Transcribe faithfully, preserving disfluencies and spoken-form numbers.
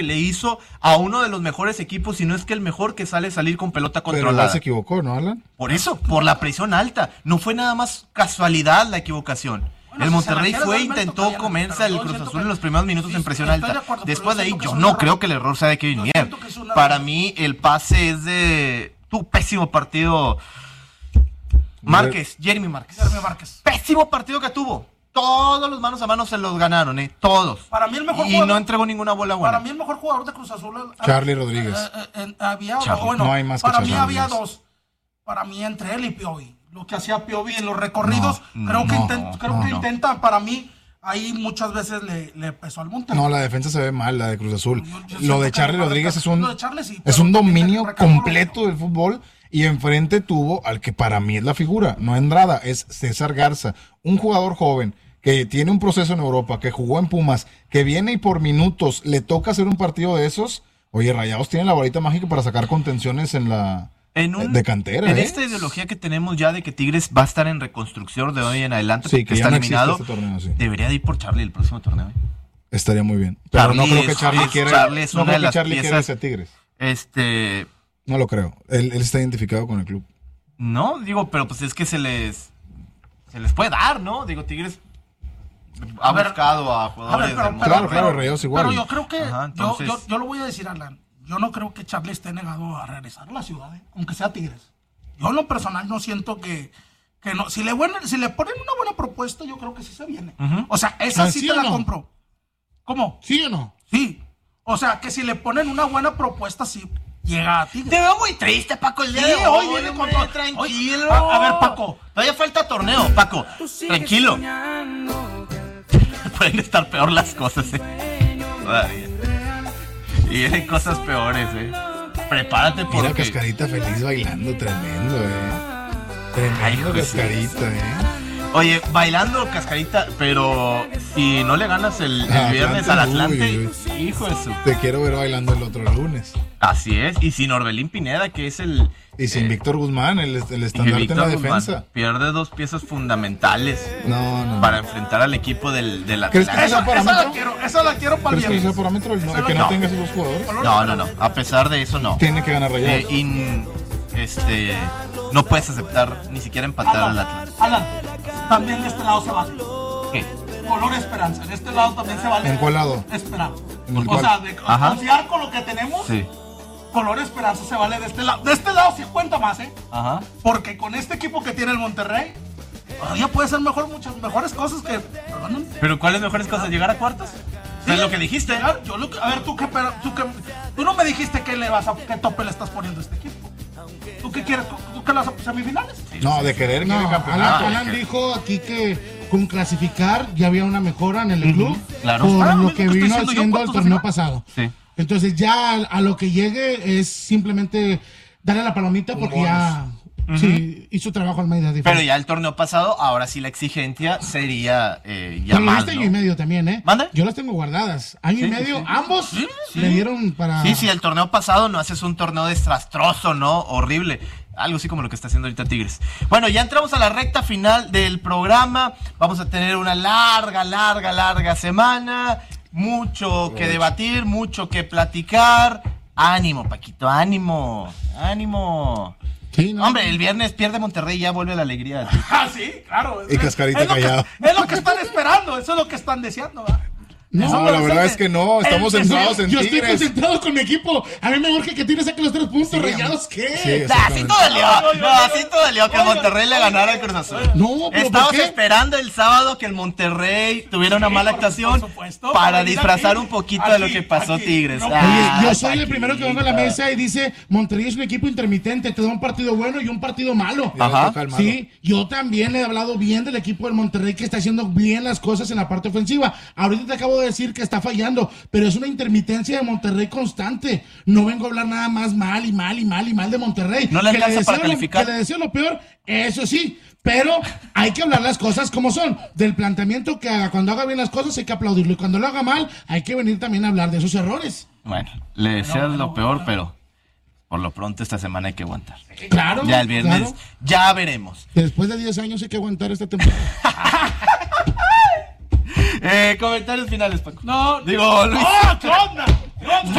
le hizo a uno de los mejores equipos, si no es que el mejor, que sale salir con pelota controlada. Pero se equivocó, ¿no, Alan? Por eso, por la presión alta. No fue nada más casualidad la equivocación. Bueno, el si Monterrey fue e intentó comerse al Cruz Azul en los primeros minutos sí, en presión alta. De acuerdo, Después de ahí, yo no creo que el error sea de Kevin Mier. Para mí, el pase es de tu pésimo partido. Márquez, Jeremy Márquez. Jeremy Márquez. Pésimo partido que tuvo. Todos los manos a manos se los ganaron, ¿eh? Todos. Para mí el mejor y jugador, no entregó ninguna bola buena. Para mí el mejor jugador de Cruz Azul era, Charlie Rodríguez. Eh, eh, había, Charlie. Bueno, no hay más que para Charlie mí había Rodríguez. dos. Para mí entre él y Piovi. Lo que hacía Piovi en los recorridos, no, creo que, no, intent, creo no, que no. intenta, para mí, ahí muchas veces le, le pesó al Monterrey. No, la defensa se ve mal, la de Cruz Azul. Yo, yo lo de Charlie Rodríguez es un, Charlie, sí, es un dominio recalcó completo del fútbol. Y enfrente tuvo al que para mí es la figura, no Andrada, es César Garza, un jugador joven que tiene un proceso en Europa, que jugó en Pumas, que viene y por minutos le toca hacer un partido de esos. Oye, Rayados tiene la varita mágica para sacar contenciones en la en un, de cantera. En ¿eh? esta ideología que tenemos ya de que Tigres va a estar en reconstrucción de hoy en adelante, sí, porque que está no eliminado, este torneo, sí. Debería de ir por Charlie el próximo torneo. ¿eh? Estaría muy bien. Pero Charlie no creo que es, Charlie es, quiera, Charlie es no una creo de que Charlie las quiera piezas, ese Tigres. Este... No lo creo. Él, él está identificado con el club. No, digo, pero pues es que se les se les puede dar, ¿no? Digo, Tigres ha a ver, buscado a jugadores. A ver, pero, de pero, claro, pero, claro, Rayados igual. Pero yo creo que, Ajá, entonces... yo, yo, yo lo voy a decir, Alan, yo no creo que Charlie esté negado a regresar a la ciudad, ¿eh? Aunque sea Tigres. Yo en lo personal no siento que, que no, si le, buena, si le ponen una buena propuesta, yo creo que sí se viene. Uh-huh. O sea, esa sí, sí te la no? compro. ¿Cómo? ¿Sí o no? Sí. O sea, que si le ponen una buena propuesta, sí llega a Tigres. Te veo muy triste, Paco, el día sí, de hoy. hoy viene con todo tranquilo. Hoy, a, a ver, Paco. Todavía falta torneo, Paco. Tranquilo. Pueden estar peor las cosas, eh. Todavía. Y vienen cosas peores, eh. Prepárate porque... Mira, Cascarita feliz bailando, tremendo, eh. Tremendo. Ay, Cascarita, eh. Oye, bailando Cascarita, pero si no le ganas el, el ah, viernes al Atlante, uy, uy. hijo de su... Te quiero ver bailando el otro lunes. Así es, y sin Orbelín Pineda, que es el... Y sin eh, Víctor Guzmán, el, el estandarte en la Guzmán defensa. Pierde dos piezas fundamentales no, no, para enfrentar al equipo del, del Atlante. ¿Crees que esa, esa, la quiero, esa la quiero para el viernes? ¿Crees que ese parámetro el, el que no, no tenga esos dos jugadores? No, no, no, a pesar de eso no. Tiene que ganar Rayados. Eh, in, este, no puedes aceptar ni siquiera empatar Alan, al Atlante. Alan, también de este lado se vale. ¿Qué? Color esperanza, en este lado también se vale. ¿En cuál lado? Esperanza. O cual? sea, de Ajá. confiar con lo que tenemos. Sí. Color esperanza se vale de este lado. De este lado sí cuenta más, ¿eh? Ajá. Porque con este equipo que tiene el Monterrey, todavía puede ser mejor, muchas mejores cosas que. Perdón. ¿Pero cuáles mejores cosas? ¿Llegar a cuartos? Sí, es lo que dijiste. Yo lo, a ver, tú qué, tú qué. Tú no me dijiste que le vas a. ¿Qué tope le estás poniendo a este equipo? ¿Tú qué quieres? ¿Tú, tú qué las semifinales? No, de querer no, campeonato. Alan, Alan dijo aquí que con clasificar ya había una mejora en el uh-huh, club. Claro. Por ah, lo que vino haciendo el torneo final? pasado. Sí. Entonces ya a, a lo que llegue es simplemente darle la palomita porque Un ya uh-huh. sí, hizo trabajo al medio. Pero ya el torneo pasado, ahora sí la exigencia sería eh, ya Pero más, este ¿no? año y medio también, ¿eh? ¿Mande? Yo las tengo guardadas. Año sí, y medio, sí. ambos sí, sí. le dieron para... Sí, sí, el torneo pasado no haces un torneo desastroso, ¿no? Horrible. Algo así como lo que está haciendo ahorita Tigres. Bueno, ya entramos a la recta final del programa. Vamos a tener una larga, larga, larga semana. Mucho que debatir, mucho que platicar. Ánimo, Paquito, ánimo, ánimo. Sí, no. Hombre, el viernes pierde Monterrey y ya vuelve la alegría. Ah, sí, claro. Y Cascarita callado. Es lo que están esperando, eso es lo que están deseando, ¿verdad? No, no, la verdad es que no, estamos centrados en Yo Tigres. estoy concentrado con mi equipo. A mí me urge que Tigres saque los tres puntos. Sí, Rayados, ¿qué? Sí, así todo dolió, no, así todo dolió que el Monterrey le ganara al Cruz Azul. No, pero Estabas esperando el sábado que el Monterrey tuviera una sí, mala por, actuación por supuesto, para disfrazar aquí, un poquito aquí, de lo que pasó aquí, Tigres. No, ah, Oye, yo soy Paquito. el primero que vengo a la mesa y dice, Monterrey es un equipo intermitente, te da un partido bueno y un partido malo. Ajá. Sí, yo también le he hablado bien del equipo del Monterrey que está haciendo bien las cosas en la parte ofensiva. Ahorita te acabo de decir que está fallando, pero es una intermitencia de Monterrey constante. No vengo a hablar nada más mal y mal y mal y mal de Monterrey. No le alcanza que para lo, calificar. Que le deseo lo peor, eso sí, pero hay que hablar las cosas como son. Del planteamiento que haga, cuando haga bien las cosas hay que aplaudirlo y cuando lo haga mal hay que venir también a hablar de esos errores. Bueno, le deseas no, lo no, peor, no. pero por lo pronto esta semana hay que aguantar. Claro. Ya el viernes, claro. ya veremos. Después de diez años hay que aguantar esta temporada. eh, comentarios finales, Paco. No, digo, Luis. ¡Oh, qué onda! Rockstar.